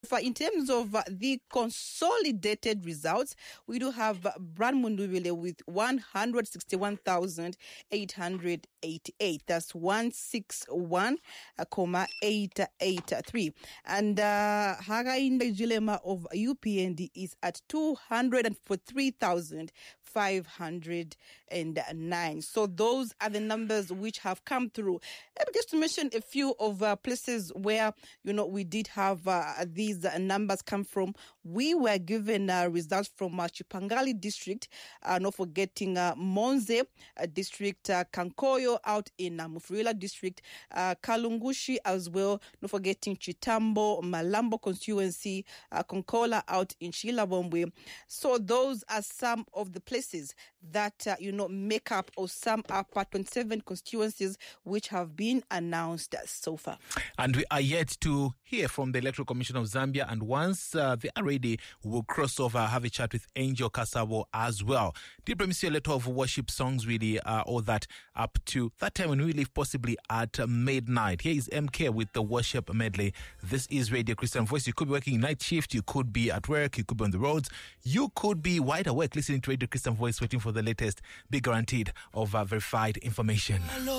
In terms of the consolidated results, we do have Brandmundubile with 161,888. That's 161,883. And Hagainde Jilema of UPND is at 243,509. So those are the numbers which have come through. Just to mention a few of places where, we did have these numbers come from. We were given results from Chipangali district, not forgetting Monze district, Kankoyo out in Mufulira district, Kalungushi as well, not forgetting Chitambo, Malambo constituency, Konkola out in Shilabomwe. So those are some of the places that, make up or sum up 27 constituencies which have been announced so far. And we are yet to hear from the Electoral Commission of Zambia, and once they are ready, we will cross over, have a chat with Angel Kasabo as well. Dear Premier, a lot of worship songs really all that up to that time when we leave, possibly at midnight. Here is MK with the worship medley. This is Radio Christian Voice. You could be working night shift, you could be at work, you could be on the roads, you could be wide awake listening to Radio Christian Voice, waiting for the latest, be guaranteed of verified information.